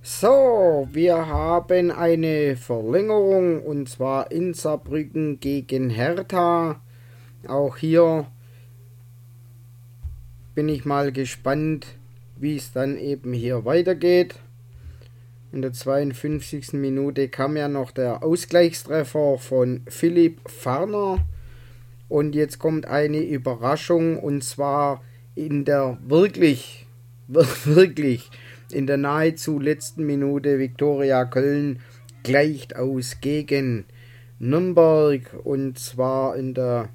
So, wir haben eine Verlängerung und zwar in Saarbrücken gegen Hertha. Auch hier bin ich mal gespannt, wie es dann eben hier weitergeht. In der 52. Minute kam ja noch der Ausgleichstreffer von Philipp Farner. Und jetzt kommt eine Überraschung und zwar in der wirklich in der nahezu letzten Minute. Viktoria Köln gleicht aus gegen Nürnberg und zwar in der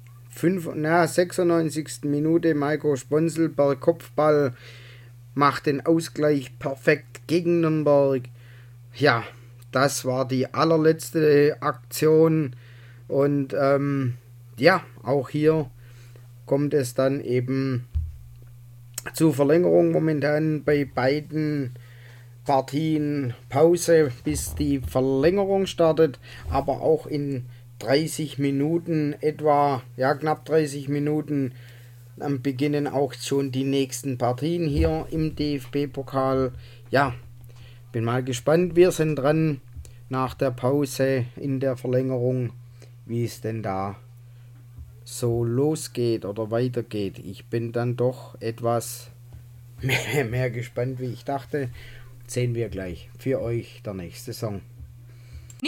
96. Minute. Maiko Sponsel per Kopfball macht den Ausgleich perfekt gegen Nürnberg. Ja, das war die allerletzte Aktion und ja, auch hier kommt es dann eben zu Verlängerung. Momentan bei beiden Partien Pause, bis die Verlängerung startet, aber auch in 30 Minuten etwa, ja knapp 30 Minuten, beginnen auch schon die nächsten Partien hier im DFB-Pokal. Ja, bin mal gespannt, wir sind dran nach der Pause in der Verlängerung, wie es denn da so losgeht oder weitergeht. Ich bin dann doch etwas mehr gespannt, wie ich dachte. Sehen wir gleich für euch der nächste Song.